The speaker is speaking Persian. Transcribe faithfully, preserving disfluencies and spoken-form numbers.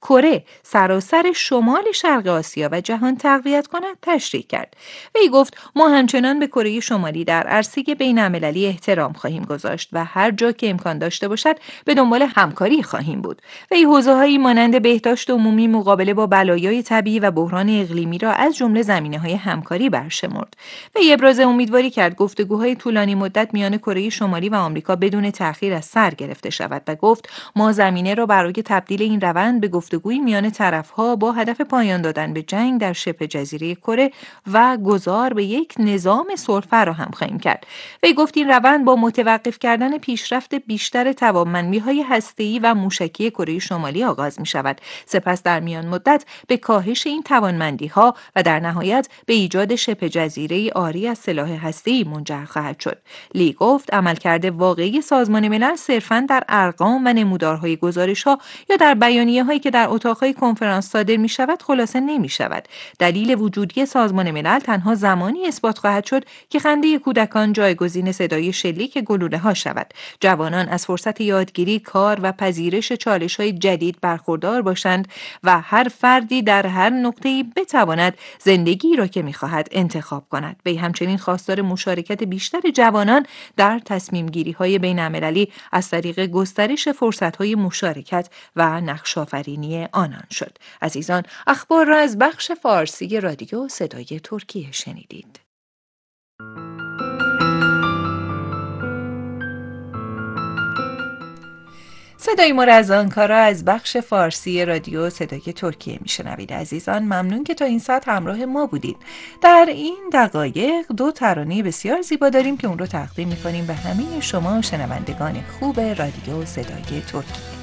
کره سراسر شمال شرق آسیا و جهان تقویت کند تشریح کرد. وی گفت ما همچنان به کره شمالی در عرصه بین‌المللی احترام خواهیم گذاشت و هر جا که امکان داشته باشد به دنبال همکاری خواهیم بود. وی حوزه‌هایی مانند بهداشت عمومی، مقابله با بلایای طبیعی و بحران اقلیمی را از جمله زمینه‌های همکاری برشمرد. وی ابراز امیدواری کرد گفتگوهای طولانی مدت میان کره شمالی و آمریکا بدون تأخیر از سر گرفته شود و گفت ما زمینه را برای تبدیل این روند به گفتگوی میان طرف‌ها با هدف پایان دادن به جنگ در شبه جزیره کره و گذار به یک نظام صلح فراهم خواهیم کرد. وی گفت این روند با متوقف کردن پیشرفت بیشتر توانمندی‌های هسته‌ای و موشکی کره شمالی آغاز می‌شود. سپس در میان مدت به کاهش این توانمندی‌ها و در نهایت به ایجاد شبه جزیره عاری از سلاح هسته‌ای منجر خواهد شد. لی گفت عملکرد واقعی سازمان ملل صرفاً در ارقام و نمودارهای گزارش‌ها یا در بیانیه‌هایی که در اتاق‌های کنفرانس صادر می‌شود خلاصه نمی‌شود. دلیل وجودی سازمان ملل تنها زمانی اثبات خواهد شد که خنده کودکان جایگزین صدای شلیک گلوله‌ها شود. جوانان از فرصت یادگیری، کار و پذیرش چالش‌های جدید برخوردار باشند و هر فردی در هر نقطه‌ای بتواند زندگی را که می‌خواهد انتخاب کند. وی همچنین خواستار مشارکت بیشتر جوانان در تصمیم‌گیری‌های بین‌المللی از طریق گسترش فرصت‌های مشارکت و نقش‌آفرینی آنان شد. عزیزان، اخبار را از بخش فارسی رادیو صدای ترکیه شنیدید. صدای ما را از آنکارا از بخش فارسی رادیو صدای ترکیه میشنوید. عزیزان، ممنون که تا این ساعت همراه ما بودید. در این دقایق دو ترانه بسیار زیبا داریم که اون رو تقدیم میکنیم به همه شما شنوندگان خوب رادیو صدای ترکیه.